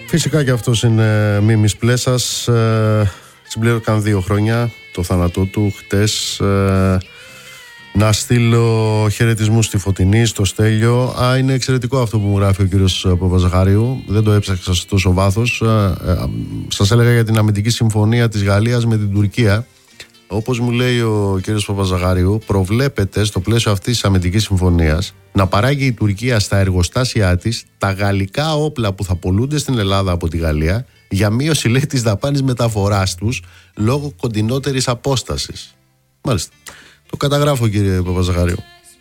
Φυσικά και αυτός είναι Μίμης Πλέσας. Συμπληρώθηκαν 2 χρόνια το θάνατό του χτες. Να στείλω χαιρετισμούς στη Φωτεινή, στο Στέλιο. Είναι εξαιρετικό αυτό που μου γράφει ο κύριος Παπαζαχαρίου. Δεν το έψαξα σε τόσο βάθος. Σας έλεγα για την αμυντική συμφωνία της Γαλλίας με την Τουρκία. Όπως μου λέει ο κύριος Παπαζαχαρίου, προβλέπεται στο πλαίσιο αυτής της αμυντικής συμφωνίας να παράγει η Τουρκία στα εργοστάσια της τα γαλλικά όπλα που θα πωλούνται στην Ελλάδα από τη Γαλλία για μείωση, λέει, της δαπάνης μεταφοράς τους λόγω κοντινότερης απόστασης. Μάλιστα. Το καταγράφω, κύριε Παπαζαχαρίου.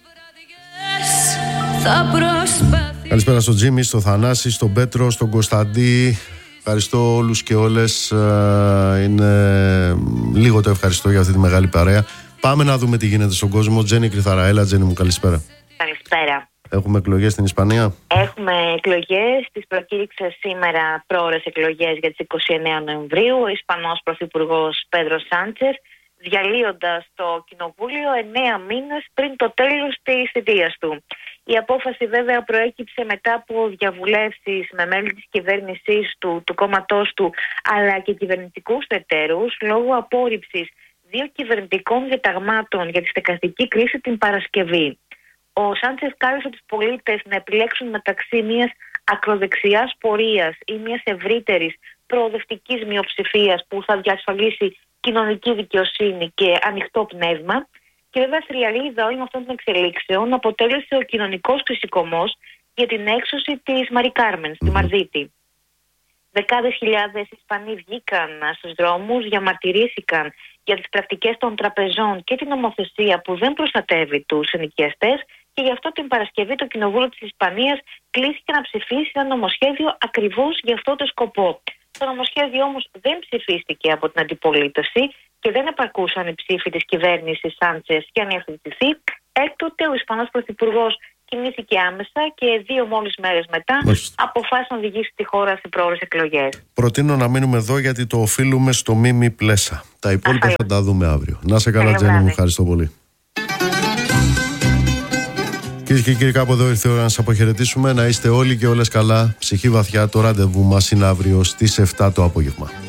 Καλησπέρα στον Τζίμι, στον Θανάση, στον Πέτρο, στον Κωνσταντή. Ευχαριστώ όλους και όλες. Είναι λίγο το ευχαριστώ για αυτή τη μεγάλη παρέα. Πάμε να δούμε τι γίνεται στον κόσμο. Τζένι Κρυθαρά, έλα Τζένι μου, καλησπέρα. Καλησπέρα. Έχουμε εκλογές στην Ισπανία. Έχουμε εκλογές. Τις προκήρυξε σήμερα πρόορες εκλογές για τις 29 Νοεμβρίου ο Ισπανός Πρωθυπουργός Πέντρο Σάντσες, διαλύοντας το κοινοβούλιο 9 μήνες πριν το τέλος της θητείας του. Η απόφαση βέβαια προέκυψε μετά από διαβουλεύσεις με μέλη της κυβέρνησής του κόμματός του, αλλά και κυβερνητικούς εταίρους, λόγω απόρριψης 2 κυβερνητικών διαταγμάτων για τη στεγαστική κρίση την Παρασκευή. Ο Σάντσες κάλεσε τους πολίτες να επιλέξουν μεταξύ μιας ακροδεξιάς πορείας ή μιας ευρύτερης προοδευτικής μειοψηφίας που θα διασφαλίσει κοινωνική δικαιοσύνη και ανοιχτό πνεύμα. Και βέβαια θριαλίδα όλων αυτών των εξελίξεων αποτέλεσε ο κοινωνικός ξεσηκωμός για την έξωση της Μαρί Κάρμεν στη Μαρδίτη. Δεκάδες χιλιάδες Ισπανοί βγήκαν στους δρόμους, διαμαρτυρήθηκαν για τις πρακτικές των τραπεζών και την νομοθεσία που δεν προστατεύει τους ενοικιαστές, και γι' αυτό την Παρασκευή το Κοινοβούλιο της Ισπανίας κλήθηκε να ψηφίσει ένα νομοσχέδιο ακριβώς για αυτό το σκοπό. Το νομοσχέδιο όμως δεν ψηφίστηκε από την αντιπολίτευση και δεν επαρκούσαν οι ψήφοι της κυβέρνησης Σάντσες για να υιοθετηθεί. Έκτοτε ο Ισπανός Πρωθυπουργός κινήθηκε άμεσα και 2 μόλις μέρες μετά αποφάσισε να οδηγήσει τη χώρα σε πρόορες εκλογές. Προτείνω να μείνουμε εδώ γιατί το οφείλουμε στο Μίμη Πλέσα. Τα υπόλοιπα θα τα δούμε αύριο. Να σε καλά, Τζένι μου, ευχαριστώ πολύ. Κυρίες και κύριοι, κάπου εδώ ήρθε η ώρα να σας αποχαιρετήσουμε. Να είστε όλοι και όλες καλά. Ψυχή βαθιά, το ραντεβού μας είναι αύριο στις 7 το απόγευμα.